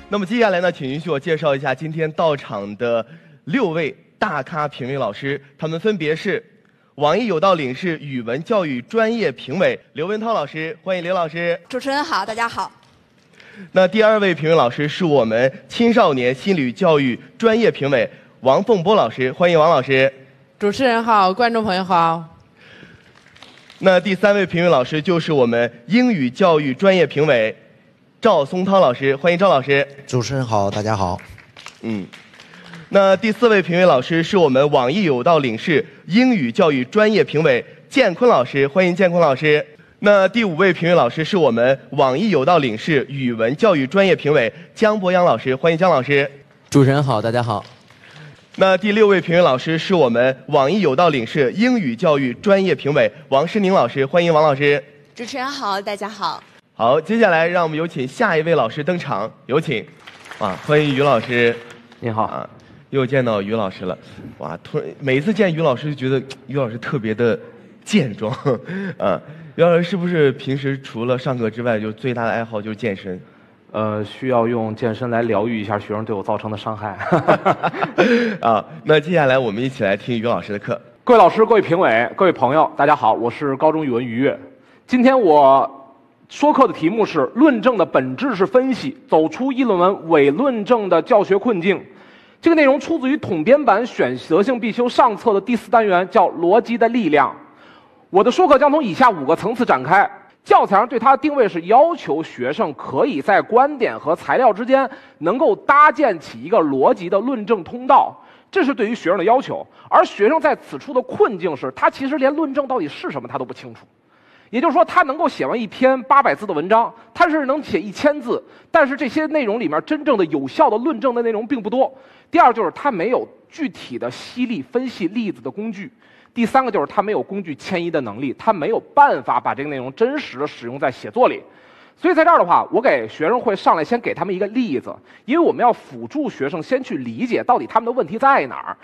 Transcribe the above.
那么接下来呢，请允许我介绍一下今天到场的6位大咖评委老师，他们分别是网易有道领事语文教育专业评委刘文涛老师，欢迎刘老师。 主持人好，大家好。 那第2位评委老师是我们青少年心理教育专业评委王凤波老师，欢迎王老师。 主持人好，观众朋友好。 那第3位评委老师就是我们英语教育专业评委赵松涛老师，欢迎赵老师。 主持人好，大家好。 那第4位评委老师是我们网易有道领事英语教育专业评委建坤老师，欢迎建坤老师。那第5位评委老师是我们网易有道领事语文教育专业评委姜博洋老师，欢迎姜老师。 主持人好，大家好。 那第6位评委老师是我们网易有道领事英语教育专业评委王诗宁老师，欢迎王老师。 主持人好，大家好。 好，接下来让我们有请下一位老师登场，有请。欢迎于老师。 您好。 又见到于老师了。每一次见于老师就觉得于老师特别的健壮。于老师是不是平时除了上课之外，就最大的爱好就是健身？ 需要用健身来疗愈一下学生对我造成的伤害。 那接下来我们一起来听于老师的课。 各位老师、各位评委、各位朋友，大家好，我是高中语文于越。今天我说课的题目是论证的本质是分析，走出议论文伪论证的教学困境。这个内容出自于统编版选择性必修上册的第4单元，叫逻辑的力量。我的说课将从以下5个层次展开。教材上对它的定位是要求学生可以在观点和材料之间能够搭建起一个逻辑的论证通道，这是对于学生的要求。而学生在此处的困境是，他其实连论证到底是什么他都不清楚。也就是说，他能够写完一篇800字的文章，他是能写1000字，但是这些内容里面真正的有效的论证的内容并不多。第二就是他没有具体的犀利分析例子的工具。第3个就是他没有工具迁移的能力，他没有办法把这个内容真实的使用在写作里。所以在这儿的话，我给学生会上来先给他们一个例子，因为我们要辅助学生先去理解到底他们的问题在哪儿，